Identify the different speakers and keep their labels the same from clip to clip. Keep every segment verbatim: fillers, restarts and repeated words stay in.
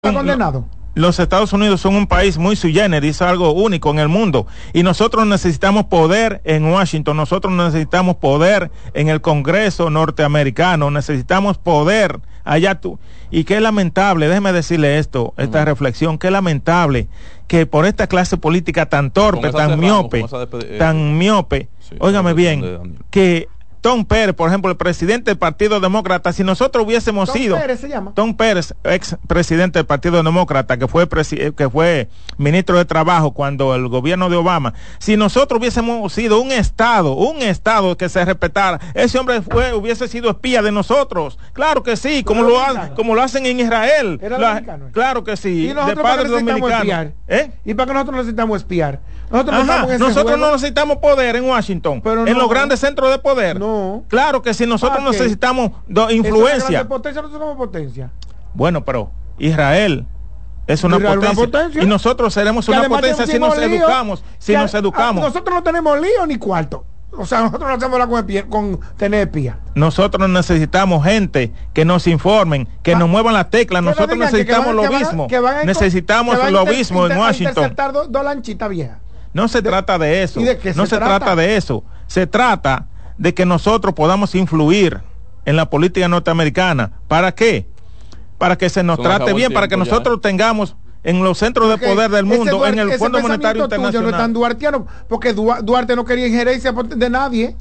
Speaker 1: ¿Está condenado?
Speaker 2: Los Estados Unidos son un país muy sui generis, algo único en el mundo, y nosotros necesitamos poder en Washington, nosotros necesitamos poder en el Congreso norteamericano, necesitamos poder allá tú, y qué lamentable, déjeme decirle esto, esta uh-huh. reflexión, qué lamentable que por esta clase política tan torpe, tan miope, eh, tan miope, sí, óigame bien, que Tom Pérez, por ejemplo, el presidente del Partido Demócrata, si nosotros hubiésemos
Speaker 1: Tom
Speaker 2: sido...
Speaker 1: Pérez se llama.
Speaker 2: Tom Pérez, ex presidente del Partido Demócrata, que fue, presi- que fue ministro de Trabajo cuando el gobierno de Obama, si nosotros hubiésemos sido un Estado, un Estado que se respetara, ese hombre fue, hubiese sido espía de nosotros. Claro que sí, como lo, ha, como lo hacen en Israel.
Speaker 1: ¿Era
Speaker 2: La,
Speaker 1: dominicano?
Speaker 2: Claro que sí.
Speaker 1: ¿Y nosotros
Speaker 2: de
Speaker 1: para qué
Speaker 2: padres
Speaker 1: necesitamos
Speaker 2: dominicanos.
Speaker 1: espiar?
Speaker 2: ¿Eh?
Speaker 1: ¿Y para qué nosotros necesitamos espiar? Nosotros, no,
Speaker 2: Ajá,
Speaker 1: en ese
Speaker 2: nosotros
Speaker 1: juego.
Speaker 2: no necesitamos poder en Washington,
Speaker 1: Pero
Speaker 2: en
Speaker 1: no,
Speaker 2: los grandes centros de poder.
Speaker 1: No.
Speaker 2: Claro que sí, nosotros necesitamos do, influencia.
Speaker 1: ¿Es potencia? Nosotros somos potencia.
Speaker 2: Bueno, pero Israel es una,
Speaker 1: Israel
Speaker 2: potencia,
Speaker 1: una potencia,
Speaker 2: y nosotros seremos una potencia si nos lío, educamos, si nos educamos.
Speaker 1: A, nosotros no tenemos lío ni cuarto. O sea, nosotros no hacemos la con, con tener espía.
Speaker 2: Nosotros necesitamos gente que nos informen, que ah, nos muevan las teclas. Nosotros necesitamos lo mismo. Necesitamos lo mismo en Washington.
Speaker 1: Dos do lanchitas viejas.
Speaker 2: No se de, trata de eso.
Speaker 1: ¿De qué
Speaker 2: no
Speaker 1: se,
Speaker 2: se
Speaker 1: trata?
Speaker 2: trata de eso. Se trata de que nosotros podamos influir en la política norteamericana. ¿Para qué? Para que se nos Son trate bien, para que nosotros ya. tengamos en los centros de poder del mundo, Duarte, en el Fondo Monetario Internacional.
Speaker 1: No es tan duartiano, porque Duarte no quería injerencia de nadie.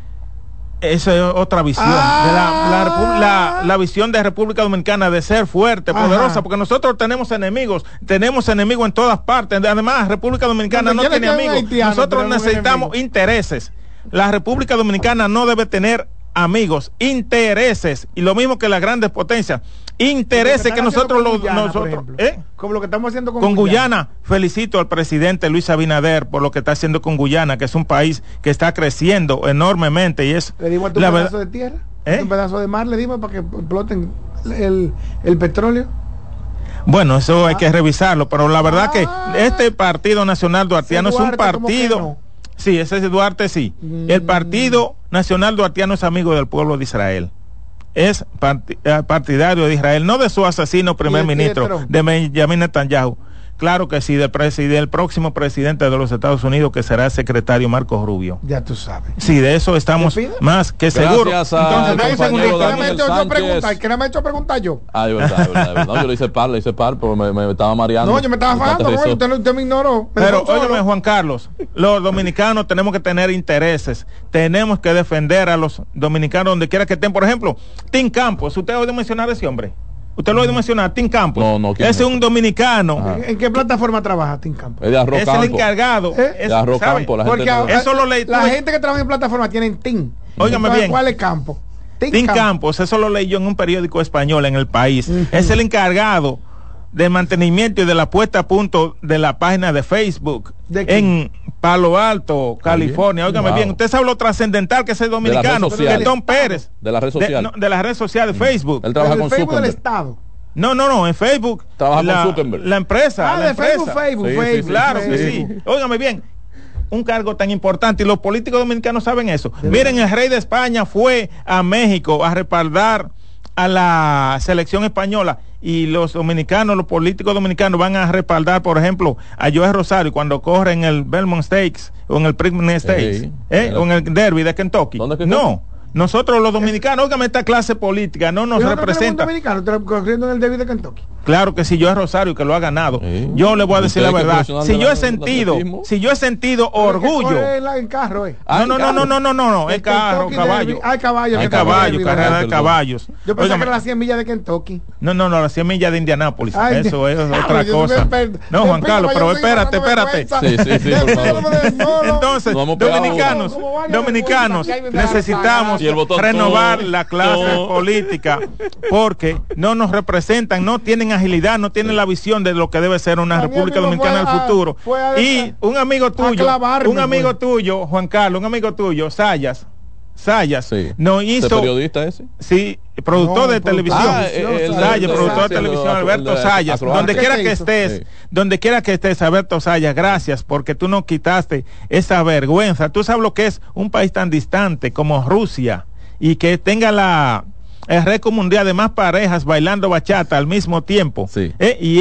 Speaker 2: Esa es otra visión, ah, de la, la, la, la visión de República Dominicana de ser fuerte, ajá. poderosa, porque nosotros tenemos enemigos, tenemos enemigos en todas partes. Además, República Dominicana no, no tiene amigos. Haitiano, nosotros necesitamos intereses. La República Dominicana no debe tener amigos, intereses, y lo mismo que las grandes potencias, intereses que, que nosotros los
Speaker 1: Guyana,
Speaker 2: nosotros ¿eh?
Speaker 1: como lo que estamos haciendo con,
Speaker 2: con Guyana.
Speaker 1: Guyana.
Speaker 2: Felicito al presidente Luis Abinader por lo que está haciendo con Guyana, que es un país que está creciendo enormemente y es
Speaker 1: le dimos un pedazo de tierra, ¿eh? un pedazo de mar le dimos para que exploten el, el petróleo.
Speaker 2: Bueno, eso ah. hay que revisarlo, pero la verdad ah. que este Partido Nacional Duartiano sí, Duarte, es un partido. Sí, ese es Duarte, sí. Mm. El Partido Nacional Duartiano es amigo del pueblo de Israel. Es part, partidario de Israel, no de su asesino primer ministro, de Benjamin Netanyahu. Claro que sí, del, del próximo presidente de los Estados Unidos, que será el secretario Marcos Rubio.
Speaker 1: Ya tú sabes.
Speaker 2: Sí, de eso estamos más que seguros.
Speaker 1: Entonces, ¿qué me he hecho preguntar? ¿Qué me he hecho preguntar yo?
Speaker 3: Ah, es verdad, es verdad, es verdad. No, yo le hice par, le hice par, porque me, me estaba mareando.
Speaker 1: No, yo me estaba fajando, no, usted, usted me ignoró. Me
Speaker 2: Pero, óyeme, Juan Carlos, los dominicanos tenemos que tener intereses, tenemos que defender a los dominicanos donde quiera que estén. Por ejemplo, Tim Campos, ¿usted ha oído mencionar a ese hombre? ¿Usted lo ha oído mencionar? Tim Campos.
Speaker 3: No, no.
Speaker 2: Ese es un dominicano.
Speaker 1: Ajá. ¿En qué plataforma trabaja Tim Campos?
Speaker 3: Es de Arroz
Speaker 2: Es
Speaker 3: Campo.
Speaker 2: el encargado.
Speaker 3: ¿Eh? Es de Arroz Campo. La
Speaker 1: Porque
Speaker 3: gente
Speaker 1: a,
Speaker 2: eso lo leí.
Speaker 1: La gente que trabaja en plataforma tienen Tim.
Speaker 2: Óigame bien.
Speaker 1: ¿Cuál es Campo?
Speaker 2: Tim, Tim Campos. Campos, eso lo leí yo en un periódico español en El País. Uh-huh. Es el encargado del mantenimiento y de la puesta a punto de la página de Facebook ¿De en Palo Alto, California. Óigame wow. bien, usted sabe lo trascendental que es el dominicano, de Tom Pérez.
Speaker 3: De la red social.
Speaker 2: De, no, de la red social de Facebook.
Speaker 3: Él trabaja con
Speaker 1: Facebook
Speaker 3: Zuckerberg.
Speaker 1: del Estado.
Speaker 2: No, no, no, en Facebook.
Speaker 3: Trabaja
Speaker 2: la,
Speaker 3: con Zuckerberg.
Speaker 2: La empresa.
Speaker 1: Ah,
Speaker 2: la
Speaker 1: de
Speaker 2: empresa.
Speaker 1: Facebook, Facebook,
Speaker 2: sí,
Speaker 1: Facebook.
Speaker 2: Sí, claro
Speaker 1: sí.
Speaker 2: que sí. Óigame bien, un cargo tan importante y los políticos dominicanos saben eso. Miren, el rey de España fue a México a respaldar a la selección española y los dominicanos, los políticos dominicanos van a respaldar, por ejemplo, a Joe Rosario cuando corre en el Belmont Stakes o en el Preakness Stakes, sí, ¿eh? o en el Derby de Kentucky.
Speaker 3: ¿Dónde es
Speaker 2: no. Nosotros los dominicanos, óigame, esta clase política no nos representa.
Speaker 1: Un dominicano corriendo en el Derby de Kentucky.
Speaker 2: Claro que si yo es Rosario que lo ha ganado,
Speaker 3: sí.
Speaker 2: yo le voy a decir la verdad. Si yo he sentido, si yo he sentido orgullo.
Speaker 1: En carro, eh.
Speaker 2: No, no, no, no, no, no, no, no, el carro, caballo.
Speaker 1: Hay caballos.
Speaker 2: Hay caballos, carrera de caballos.
Speaker 1: Yo pensé que era las cien millas de Kentucky.
Speaker 2: No, no, no, las cien millas de Indianápolis.
Speaker 1: Ay,
Speaker 2: eso es otra cosa. No, Juan Carlos, pero espérate, espérate.
Speaker 3: Sí, sí, sí,
Speaker 2: entonces, dominicanos, dominicanos, necesitamos renovar la clase no. política porque no nos representan, no tienen agilidad, no tienen la visión de lo que debe ser una República Dominicana del futuro. A, y un amigo tuyo, un amigo fue. tuyo, Juan Carlos, un amigo tuyo, Sayas, Sayas,
Speaker 3: sí.
Speaker 2: nos hizo...
Speaker 3: ¿Ese periodista ese?
Speaker 2: Sí, productor no, de televisión. Ah,
Speaker 3: el,
Speaker 2: Sayas,
Speaker 3: el,
Speaker 2: productor
Speaker 3: el,
Speaker 2: de televisión,
Speaker 3: el,
Speaker 2: Alberto
Speaker 3: el, el,
Speaker 2: Sayas. Donde quiera que estés,
Speaker 3: sí.
Speaker 2: donde quiera que estés, Alberto Sayas, gracias, porque tú nos quitaste esa vergüenza. Tú sabes lo que es un país tan distante como Rusia, y que tenga la el récord mundial de más parejas bailando bachata al mismo tiempo.
Speaker 3: Sí.
Speaker 2: ¿eh? Y